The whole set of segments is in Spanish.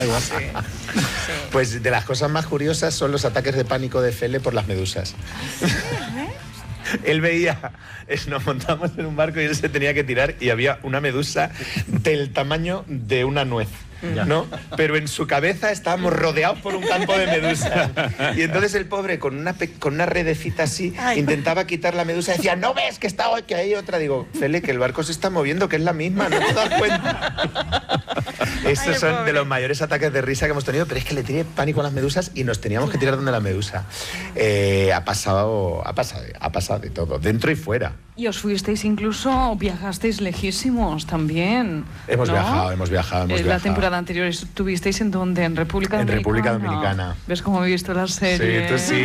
Sí. Pues de las cosas más curiosas son los ataques de pánico de Fele por las medusas. Él veía, nos montamos en un barco y él se tenía que tirar y había una medusa del tamaño de una nuez, ¿no? Pero en su cabeza estábamos rodeados por un campo de medusas. Y entonces el pobre, con una redecita así, intentaba quitar la medusa y decía, ¿no ves que que hay otra? Digo, Fele, que el barco se está moviendo, que es la misma, ¿no te das cuenta? Estos son de los mayores ataques de risa que hemos tenido, pero es que le tiene pánico a las medusas y nos teníamos que tirar donde la medusa. Ha pasado de todo, dentro y fuera. Y os fuisteis incluso, viajasteis lejísimos también. Hemos viajado. La temporada anterior estuvisteis ¿en dónde? ¿En República Dominicana? En República Dominicana. ¿Ves cómo he visto la serie? Sí, tú sí,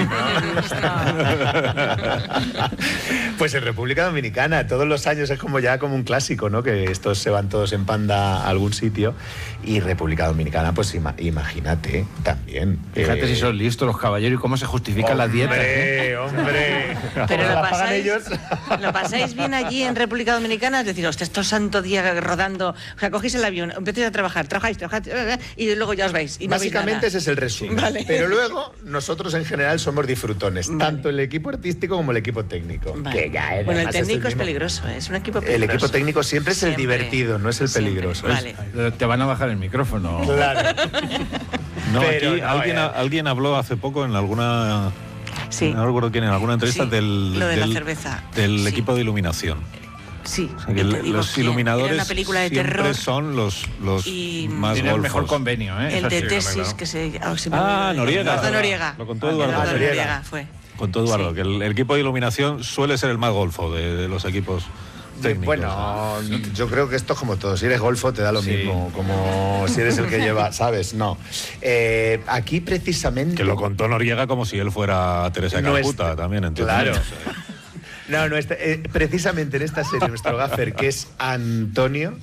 ¿no? Pues en República Dominicana, todos los años es como un clásico, ¿no? Que estos se van todos en panda a algún sitio. Y República Dominicana, pues imagínate también. Fíjate si son listos los caballeros y cómo se justifican las dietas. ¡Hombre! Pero ellos. ¿Lo pasáis bien allí en República Dominicana? Es decir, esto santo día rodando, o sea, cogéis el avión, empezáis a trabajáis y luego ya os vais. Y básicamente ese es el resumen. Vale. Pero luego, nosotros en general somos disfrutones, tanto el equipo artístico como el equipo técnico. Vale. Que ya bueno, el técnico es peligroso, es un equipo peligroso. El equipo técnico siempre es el divertido, no es el peligroso. Vale. Te van a bajar el micrófono. Claro. No, pero aquí alguien habló hace poco en alguna... Sí. No recuerdo quién, en alguna entrevista lo de la cerveza. Del equipo de iluminación. Sí. O sea, que los iluminadores una película de siempre terror son los más tiene el golfos. mejor convenio, ¿eh? El de tesis que se... Noriega. Noriega. Lo contó Eduardo. Noriega fue. Contó Eduardo, que el equipo de iluminación suele ser el más golfo de los equipos técnicos. Bueno, yo creo que esto es como todo. Si eres golfo te da lo mismo, como si eres el que lleva, ¿sabes? No. Aquí precisamente... Que lo contó Noriega como si él fuera Teresa de Calcuta también, ¿entiendes? Claro. No, precisamente en esta serie nuestro gaffer, que es Antonio,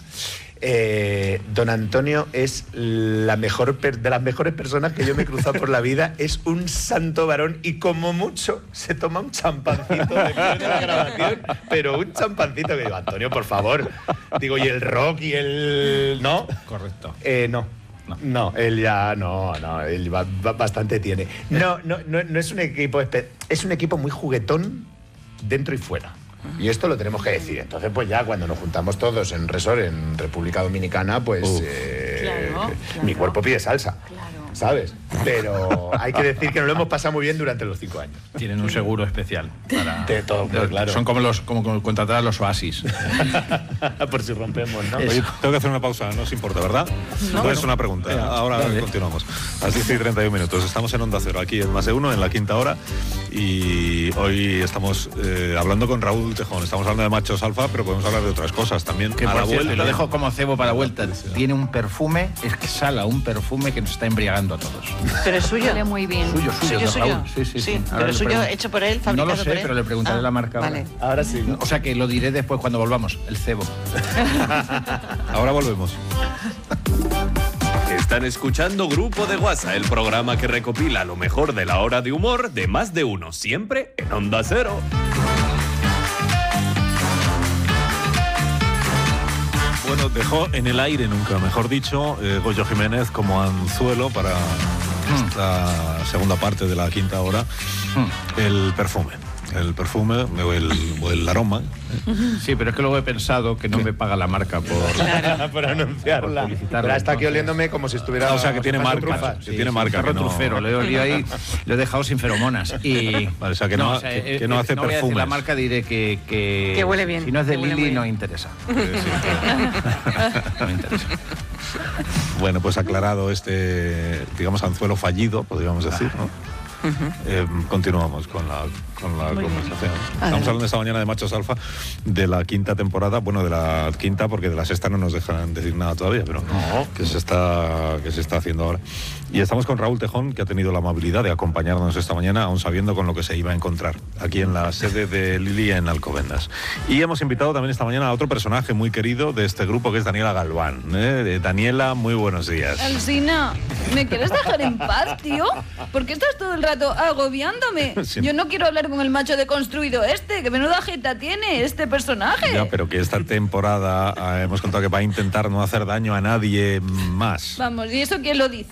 don Antonio es de las mejores personas que yo me he cruzado por la vida. Es un santo varón y como mucho se toma un champancito después de la grabación, pero un champancito que digo, Antonio, por favor. Digo, y el rock y el... ¿No? Correcto. No, él ya él bastante tiene. No es un equipo, es un equipo muy juguetón dentro y fuera. Y esto lo tenemos que decir. Entonces, pues ya cuando nos juntamos todos en resort en República Dominicana, pues mi cuerpo pide salsa. ¿Sabes? Pero hay que decir que nos lo hemos pasado muy bien durante los 5 años. Tienen un seguro especial para... De todo, claro. Son como contratar a los Oasis. Por si rompemos, ¿no? Oye, tengo que hacer una pausa, no os importa, ¿verdad? No es una pregunta. Ahora continuamos. A las 10:31 minutos. Estamos en Onda Cero, aquí en Más de Uno, en la quinta hora. Y hoy estamos hablando con Raúl Tejón. Estamos hablando de machos alfa, pero podemos hablar de otras cosas también. Que por cierto, lo dejo como cebo para vuelta. Tiene un perfume, exhala un perfume que nos está embriagando a todos. Pero es suyo. Huele muy bien. Suyo, Raúl. Sí. Pero es suyo, hecho por él, fabricado por él. No lo sé, pero le preguntaré la marca. Vale. Ahora sí, ¿no? O sea que lo diré después cuando volvamos, el cebo. Ahora volvemos. Están escuchando Grupo de WhatsApp, el programa que recopila lo mejor de la hora de humor de Más de Uno, siempre en Onda Cero. Bueno, dejó en el aire, nunca mejor dicho, Goyo Jiménez como anzuelo para esta segunda parte de la quinta hora, el perfume o el aroma. Sí, pero es que luego he pensado que no me paga la marca por anunciarla. Por publicitarla. Pero está aquí oliéndome como si estuviera... O sea, que tiene marca. Tiene marca. Que no... trufero, lo he olido ahí, lo he dejado sin feromonas. Y... Vale, o sea, que no hace no voy a perfumes. decir la marca, diré que huele bien. Si no es de que Lili, no interesa. No me interesa. Bueno, pues aclarado digamos, anzuelo fallido, podríamos decir, ¿no? Continuamos con la conversación. Estamos hablando esta mañana de machos alfa, de la quinta temporada, bueno, de la quinta porque de la sexta no nos dejan decir nada todavía, pero que se está haciendo ahora. Y estamos con Raúl Tejón, que ha tenido la amabilidad de acompañarnos esta mañana, aún sabiendo con lo que se iba a encontrar aquí en la sede de Lili en Alcobendas. Y hemos invitado también esta mañana a otro personaje muy querido de este grupo, que es Daniela Galván. Daniela, muy buenos días. Alsina. ¿Me quieres dejar en paz, tío? ¿Por qué estás todo el rato agobiándome? Sí. Yo no quiero hablar con el macho deconstruido que menuda jeta tiene este personaje. Ya, pero que esta temporada hemos contado que va a intentar no hacer daño a nadie más. Vamos, ¿y eso quién lo dice?